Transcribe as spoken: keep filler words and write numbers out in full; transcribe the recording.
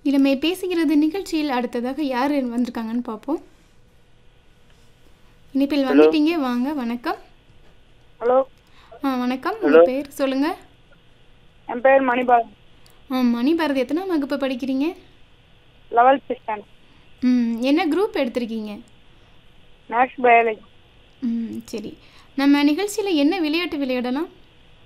இளமை பேசுகிறது நிகழ்ச்சியில் அடுத்ததாக யார் வந்திருக்காங்கன்னு பார்ப்போம். இனிப்பில் வந்துட்டீங்க, வாங்க. வணக்கம். ஹலோ. ஆ வணக்கம். உங்கள் பேர் சொல்லுங்கள். என் பேர் மணிபாரதி. ஆ மணிபாரதி, எத்தனாம் வகுப்பு படிக்கிறீங்க? Eleventh standard. ம் என்ன குரூப் எடுத்திருக்கீங்க? Maths biology. ம் சரி. நம்ம நிகழ்ச்சியில் என்ன விளையாட்டு விளையாடலாம்?